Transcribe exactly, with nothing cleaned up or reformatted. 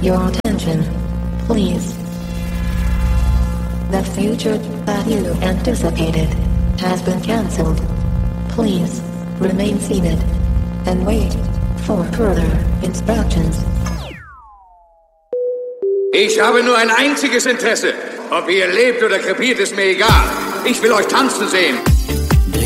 your attention, please. The future that you anticipated has been cancelled. Please remain seated and wait for further instructions. Ich habe nur ein einziges Interesse. Ob ihr lebt oder krepiert, ist mir egal. Ich will euch tanzen sehen.